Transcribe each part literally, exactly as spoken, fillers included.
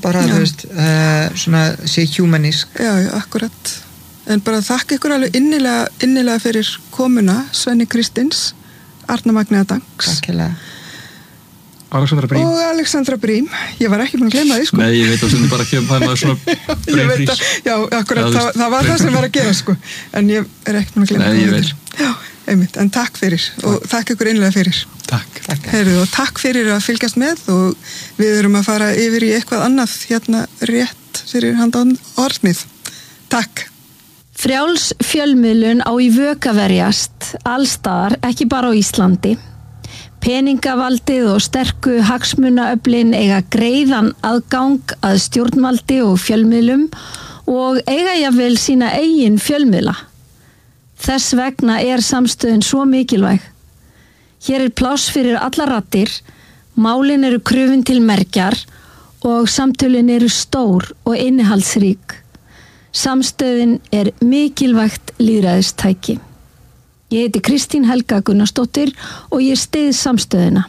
bara, þú veist, uh, svona sé humanísk. Já, já, akkurat. En bara þakka ykkur alveg innilega, innilega fyrir komuna, Svenni Kristins, Arna Magnea Dangs. Takk hérlega. Alexandra Brím. Og Alexandra Brím. Ég var ekki búin að gleyma því, sko. Nei, ég veit að það bara ekki það er svona Brím-frís. Já, akkurat, það, það var það sem var að gera, sko. En ég er ekki búin að gleyma Nei, ég veit. Já, einmitt, en takk fyrir og takk ykkur innlega fyrir. Takk. Takk. Heyrðu, og takk fyrir að fylgjast með og við erum að fara yfir í eitthvað annað hérna rétt fyrir handan orðnið. Takk. Frjáls fjölmiðlun á í vök að verjast allstaðar, ekki bara á Íslandi. Peningavaldið og sterku hagsmunaöflin eiga greiðan aðgang að stjórnvaldi og fjölmiðlum og eiga jafnvel sína eigin fjölmiðla. Þess vegna er samstöðin svo mikilvæg. Hér er pláss fyrir allar raddir, málin eru krufin til merkjar og samtölin eru stór og innihaldsrík. Samstöðin er mikilvægt lýðræðistæki. Ég heiti Kristín Helga Gunnarsdóttir og ég styð samstöðina.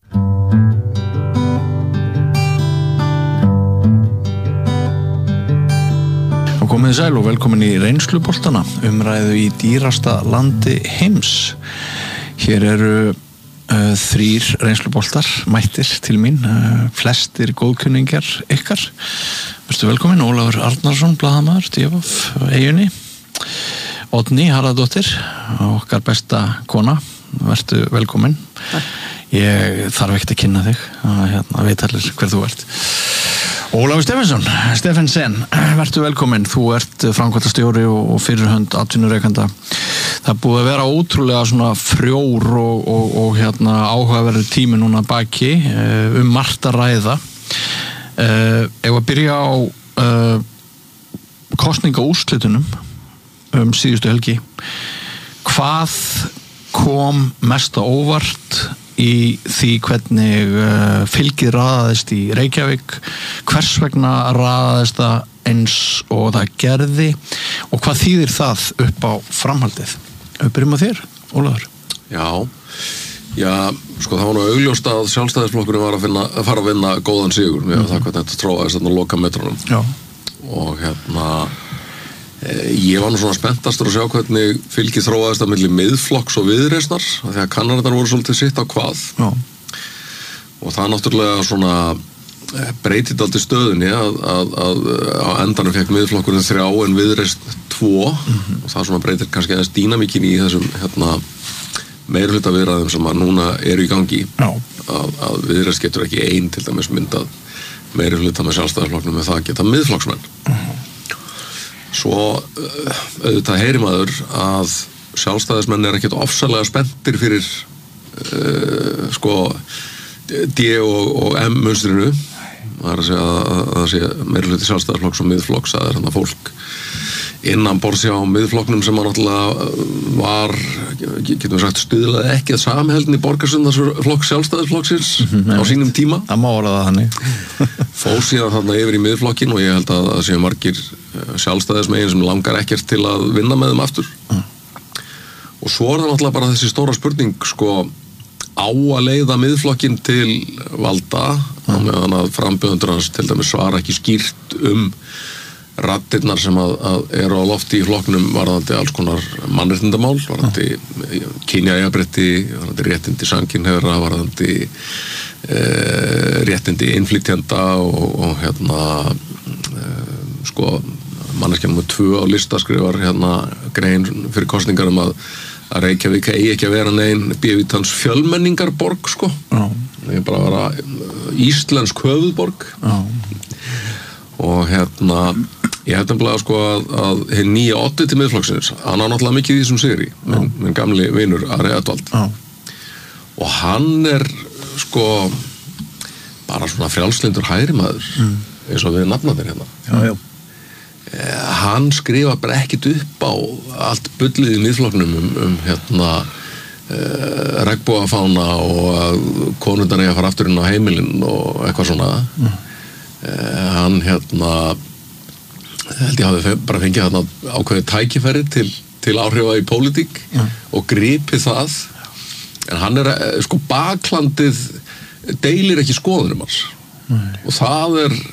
Og komið sæl og velkomin í reynsluboltana, umræðu í dýrasta landi heims. Hér eru uh, þrír reynsluboltar mættir til mín, uh, flestir góðkunningjar ykkar. Verstu velkomin, Ólafur Arnarsson, blaðamaður, D V F, Eyjunni. Oddný Harðardóttir, okkar besta kona, vertu velkomin. Takk. Ég þarf ekkert að kynna þig, að hérna, veit allir hver þú ert. Ólafur Stephensen, Stephensen, vertu velkomin. Þú ert framkvæmdastjóri og fyrirhönd atvinnurekanda. Það er búið að vera ótrúlega svona frjór og, og, og hérna, áhugaverður tími núna baki um margt að ræða. Ef að byrja á uh, kosningaúrslitunum um síðustu helgi. Hvað kom mest á óvart í því hvernig uh, fylgið raðaðist í Reykjavík? Hvers vegna raðaðist það eins og það gerði? Og hvað þýðir það upp á framhaldið? Við byrjum á þér, Ólafur. Já, já, sko það var nú augljóst að sjálfstæðisflokkurinn var að, finna, að fara að vinna góðan sigur með mm. það hvað þetta tróðaðist þarna loka metrónum. Já. Og hérna ég var nú svona spenntastur að sjá hvernig fylgið þróaðist að milli miðflokks og viðreisnar þegar kannanirnar voru svolítið sitt á hvað. Já. Og það náttúrulega svona breytið aldrei stöðunni að, að, að á endanum fekk miðflokkurinn þrjá en viðreisn tvo mm-hmm. og það svona breytir kannski aðeins dýnamíkin í þessum hérna, meirihluta viðræðum sem að núna eru í gangi. Já. Að, að viðreisn getur ekki ein til dæmis myndað meirihluta með sjálfstæðisflokknum með það geta miðflokksmenn. Mm-hmm. Svo auðvitað heyri maður að sjálfstæðismenn er ekkert ofsalega spenntir fyrir uh, sko D og, og M munstrinu. Það er að segja að, að það sé meirihluti sjálfstæðisflokks og miðflokks, það er hann að fólk innan borðs á miðflokknum sem að náttúrulega var, getum við sagt, stuðlaði ekki að samheldni borgarsundarsflokks sjálfstæðisflokksins mm-hmm. á sínum tíma. Það má orða það hannig. Fór síðan þarna yfir í miðflokkin og ég held að það séu margir sjálfstæðismegin sem langar ekkert til að vinna með þeim aftur. Mm. Og svo er það náttúrulega bara þessi stóra spurning, sko, á að leiða miðflokkin til valda, mm. meðan að frambjóðendur hans til dæmis svara ekki skýrt um raddirnar sem að, að eru á lofti í flokknum varðandi alls konar mannréttindamál, varðandi mm. kynjajafnrétti, varðandi réttindi samkynhneigðra, varðandi eh, réttindi innflytjenda og, og hérna eh, sko manneskjan nummer tvö á lista skrifar hérna grein fyrir kosningar um að, að Reykjavík eigi ekki að vera nein bíóvitans fjölmenningarborg sko. Já. Það er bara að vera íslensk höfuðborg. Já. Og hérna ég hef nefnilega sko að, að hinn nýja oddviti miðflokksins, hann á náttúrulega mikið í þessum sigri, minn, minn gamli vinur Ari Edvald. Já. Og hann er sko bara svona frjálslyndur hægrimaður mm. eins og við nafnarnir hérna. Já, já. Hann skrifa bara ekkit upp á allt bullið í miðflokknum um, um hérna uh, regnbogafána og að konundar eiga að fara aftur inn á heimilinn og eitthvað svona. Mm. Uh, hann hérna held ég hafi bara fengið hérna ákveðið tækifæri til, til áhrifa í pólitík mm. og gripið það, en hann er sko baklandið deilir ekki skoðunum hans mm. og það er